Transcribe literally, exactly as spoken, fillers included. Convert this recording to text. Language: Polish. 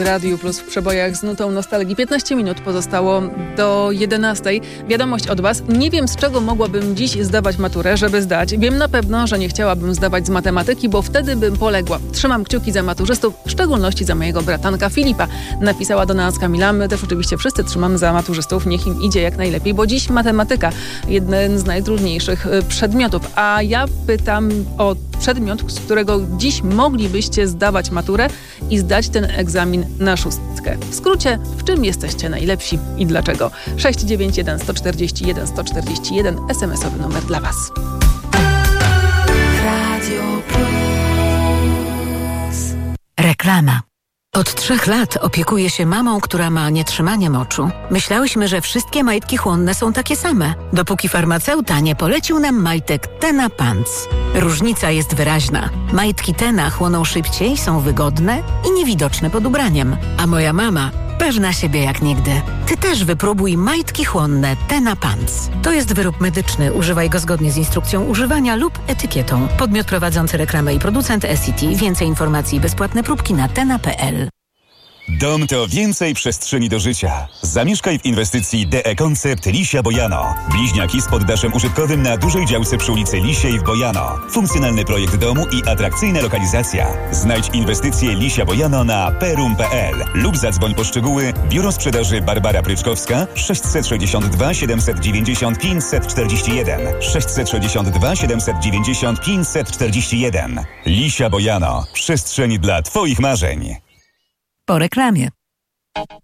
Radiu Plus w przebojach z nutą nostalgii. piętnaście minut pozostało do jedenastej. Wiadomość od Was. Nie wiem, z czego mogłabym dziś zdawać maturę, żeby zdać. Wiem na pewno, że nie chciałabym zdawać z matematyki, bo wtedy bym poległa. Trzymam kciuki za maturzystów, w szczególności za mojego bratanka Filipa. Napisała do nas Kamila. My też oczywiście wszyscy trzymamy za maturzystów. Niech im idzie jak najlepiej, bo dziś matematyka. Jeden z najtrudniejszych przedmiotów. A ja pytam o przedmiot, z którego dziś moglibyście zdawać maturę i zdać ten egzamin na szóstkę. W skrócie, w czym jesteście najlepsi i dlaczego? sześć dziewięć jeden jeden cztery jeden jeden cztery jeden es em esowy numer dla Was. Radio Plus. Reklama. Od trzech lat opiekuję się mamą, która ma nietrzymanie moczu. Myślałyśmy, że wszystkie majtki chłonne są takie same, dopóki farmaceuta nie polecił nam majtek Tena Pants. Różnica jest wyraźna. Majtki Tena chłoną szybciej, są wygodne i niewidoczne pod ubraniem. A moja mama pewna siebie jak nigdy. Ty też wypróbuj majtki chłonne Tena Pants. To jest wyrób medyczny. Używaj go zgodnie z instrukcją używania lub etykietą. Podmiot prowadzący reklamę i producent S C T. Więcej informacji i bezpłatne próbki na tena kropka p l. Dom to więcej przestrzeni do życia. Zamieszkaj w inwestycji D E Concept Lisia Bojano. Bliźniaki z poddaszem użytkowym na dużej działce przy ulicy Lisiej w Bojano. Funkcjonalny projekt domu i atrakcyjna lokalizacja. Znajdź inwestycje Lisia Bojano na perum kropka p l lub zadzwoń po szczegóły. Biuro sprzedaży Barbara Pryczkowska sześć sześć dwa siedem dziewięć pięć cztery jeden sześć sześć dwa siedem dziewięć pięć cztery jeden. Lisia Bojano. Przestrzeń dla Twoich marzeń. Po reklamie.